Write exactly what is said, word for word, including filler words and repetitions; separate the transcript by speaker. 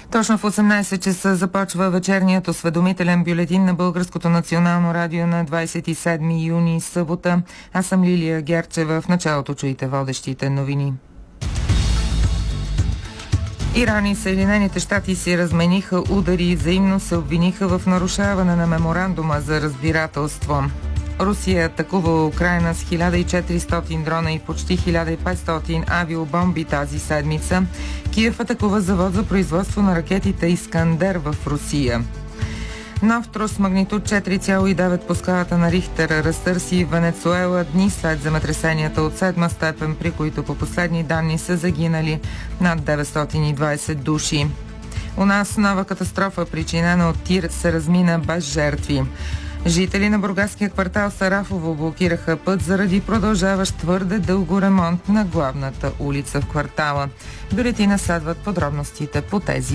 Speaker 1: Точно в осемнайсет часа започва вечерният осведомителен бюлетин на Българското национално радио на двайсет и седми юни, събота. Аз съм Лилия Герчева. В началото чуйте водещите новини. Иран и Съединените щати си размениха удари и взаимно се обвиниха в нарушаване на меморандума за разбирателство. Русия атакува Украйна с хиляда и четиристотин дрона и почти хиляда и петстотин авиобомби тази седмица. Киев атакува завод за производство на ракетите Искандер в Русия. Нов трус магнитуд четири цяло и девет по скалата на Рихтер разтърси Венецуела дни след земетресенията от седма степен, при които по последни данни са загинали над деветстотин и двайсет души. У нас нова катастрофа, причинена от тир, се размина без жертви. Жители на бургаския квартал Сарафово блокираха път заради продължаващ твърде дълго ремонт на главната улица в квартала. В бюлетина следват подробностите по тези